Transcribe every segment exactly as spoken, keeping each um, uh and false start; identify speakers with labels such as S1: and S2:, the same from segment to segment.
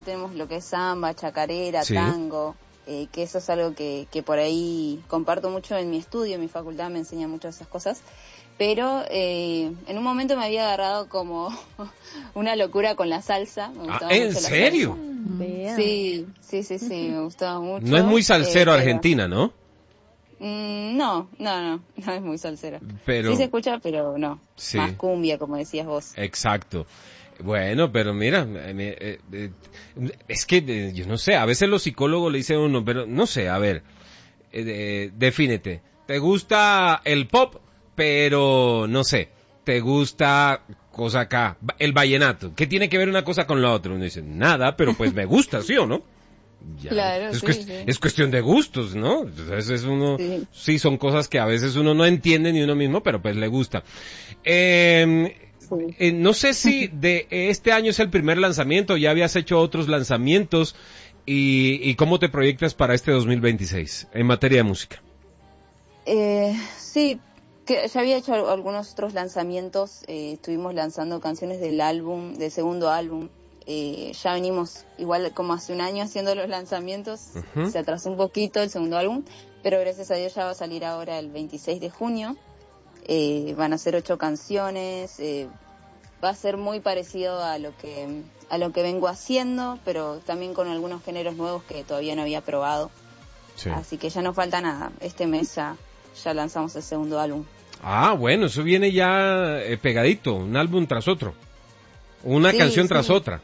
S1: tenemos lo que es samba, chacarera,
S2: sí.
S1: tango, eh, que eso es algo que, que por ahí comparto mucho en mi estudio, en mi facultad me enseñan mucho esas cosas, pero eh, en un momento me había agarrado como una locura con la salsa. Me gustaba
S2: ah, ¿en
S1: mucho
S2: serio?
S1: La salsa. Sí, sí, sí, sí, me gustaba mucho.
S2: No es muy salsero
S1: eh, pero...
S2: Argentina, ¿no?
S1: Mm, no, no, no, no es muy salsera.
S2: Pero...
S1: Sí se escucha, pero no.
S2: Sí.
S1: Más cumbia, como decías vos.
S2: Exacto. Bueno, pero mira, eh, eh, es que eh, yo no sé, a veces los psicólogos le dicen a uno, pero no sé, a ver, eh, eh, defínete. ¿Te gusta el pop? Pero no sé, ¿te gusta cosa acá? El vallenato. ¿Qué tiene que ver una cosa con la otra? Uno dice, nada, pero pues me gusta, ¿sí o no? Ya.
S1: Claro,
S2: es,
S1: sí,
S2: cuest-
S1: sí.
S2: es cuestión de gustos, ¿no? Entonces es uno,
S1: Sí.
S2: sí, son cosas que a veces uno no entiende ni uno mismo, pero pues le gusta. Eh,
S1: Sí.
S2: eh, no sé si de este año es el primer lanzamiento, ya habías hecho otros lanzamientos y, y cómo te proyectas para este dos mil veintiséis en materia de música.
S1: Eh, sí, que ya había hecho algunos otros lanzamientos, eh, estuvimos lanzando canciones del álbum, del segundo álbum. Eh, ya venimos igual como hace un año haciendo los lanzamientos,
S2: Uh-huh.
S1: se atrasó un poquito el segundo álbum, pero gracias a Dios ya va a salir ahora el veintiséis de junio. Eh, van a ser ocho canciones, eh, va a ser muy parecido a lo que a lo que vengo haciendo, pero también con algunos géneros nuevos que todavía no había probado.
S2: Sí.
S1: Así que ya no falta nada. Este mes ya, ya lanzamos el segundo álbum.
S2: Ah, bueno, eso viene ya eh, pegadito, un álbum tras otro, una
S1: Sí,
S2: canción
S1: sí.
S2: tras otra.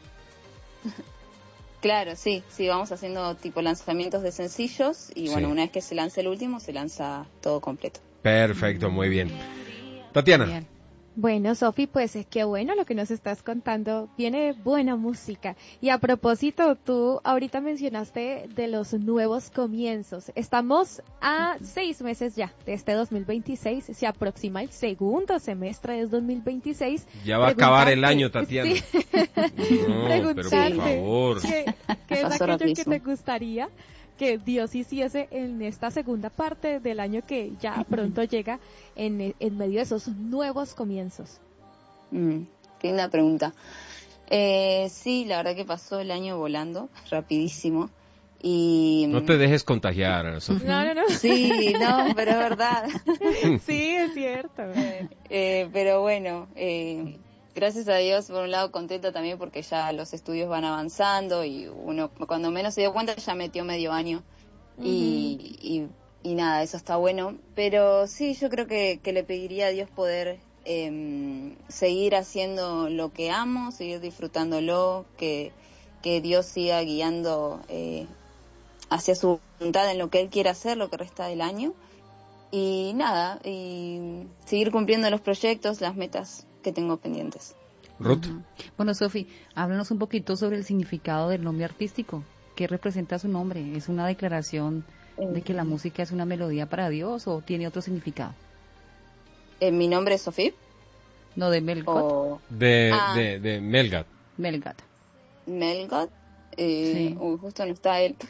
S1: Claro, sí, sí, vamos haciendo tipo lanzamientos de sencillos y bueno,
S2: Sí.
S1: una vez que se lance el último, se lanza todo completo.
S2: Perfecto, muy bien. Tatiana.
S3: Bien.
S4: Bueno, Sofi, pues es que bueno lo que nos estás contando, viene buena música. Y a propósito, tú ahorita mencionaste de los nuevos comienzos. Estamos a seis meses ya de este dos mil veintiséis, se aproxima el segundo semestre de dos mil veintiséis.
S2: Ya va a acabar el
S4: Preguntarte-
S2: año, Tatiana.
S4: Sí.
S2: No, pero por
S4: Preguntarte
S2: favor.
S4: ¿Qué, qué es
S1: Pasó
S4: aquello que
S1: rapidísimo.
S4: te gustaría que Dios hiciese en esta segunda parte del año que ya pronto llega en, en medio de esos nuevos comienzos?
S1: Mm, qué linda pregunta. Eh, sí, la verdad que pasó el año volando, rapidísimo. Y
S2: No te dejes contagiar, Sofía.
S4: No, no, no.
S1: sí, no, pero es verdad.
S4: Sí, es cierto.
S1: Eh, pero bueno, eh, gracias a Dios, por un lado contenta también porque ya los estudios van avanzando y uno cuando menos se dio cuenta ya metió medio año y, y, y nada, eso está bueno. Pero sí, yo creo que, que le pediría a Dios poder eh, seguir haciendo lo que amo, seguir disfrutándolo, que, que Dios siga guiando eh, hacia su voluntad en lo que Él quiere hacer, lo que resta del año. Y nada, y seguir cumpliendo los proyectos, las metas que tengo pendientes.
S2: Ruth.
S3: Ujú. Bueno, Sofi, háblanos un poquito sobre el significado del nombre artístico. ¿Qué representa su nombre? ¿Es una declaración de que la música es una melodía para Dios o tiene otro significado?
S1: Eh, ¿Mi nombre es Sofía?
S3: No, de Melgot.
S1: ¿O
S2: De,
S1: Ah.
S2: de, de Melgat.
S3: Melgat.
S1: Melgot? Eh,
S3: Sí.
S1: Uy, justo no está él.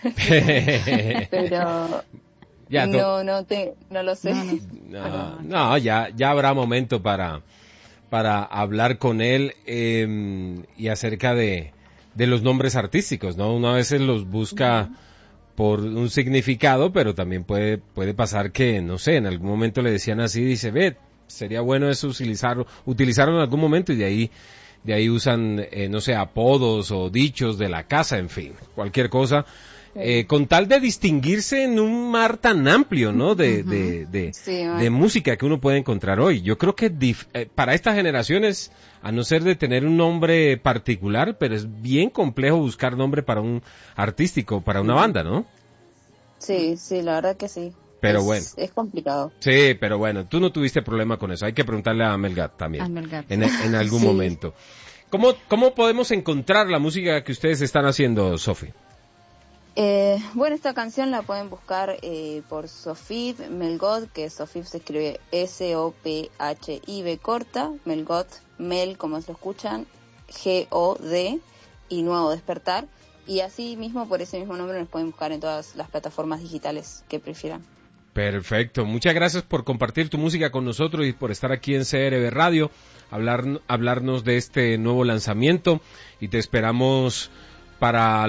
S1: Pero
S2: Ya, to-
S1: no, no, te, no lo sé.
S3: No, no.
S2: No, no, ya, ya habrá momento para, para hablar con él eh, y acerca de, de los nombres artísticos, ¿no? Uno a veces los busca por un significado, pero también puede, puede pasar que, no sé, en algún momento le decían así, dice, ve, sería bueno eso utilizarlo, utilizarlo en algún momento y de ahí, de ahí usan, eh, no sé, apodos o dichos de la casa, en fin, cualquier cosa. Eh, con tal de distinguirse en un mar tan amplio, ¿no? De,
S3: Ujú.
S2: de, de,
S1: Sí, bueno.
S2: de música que uno puede encontrar hoy. Yo creo que dif- eh, para estas generaciones, a no ser de tener un nombre particular, pero es bien complejo buscar nombre para un artístico, para una banda, ¿no?
S1: Sí, sí, la verdad que sí.
S2: Pero
S1: Es-
S2: bueno.
S1: Es complicado.
S2: Sí, pero bueno, tú no tuviste problema con eso. Hay que preguntarle a Melgat también.
S3: A Melgat.
S2: En, en algún
S1: Sí.
S2: momento. ¿Cómo, ¿Cómo podemos encontrar la música que ustedes están haciendo, Sofi?
S1: Eh, bueno, esta canción la pueden buscar eh, por Sofib Melgot, que Sofib se escribe S O P H I B corta, Melgot, Mel, como se lo escuchan, G O D y Nuevo Despertar. Y así mismo, por ese mismo nombre, nos pueden buscar en todas las plataformas digitales que prefieran.
S2: Perfecto. Muchas gracias por compartir tu música con nosotros y por estar aquí en C R B Radio, hablar, hablarnos de este nuevo lanzamiento y te esperamos para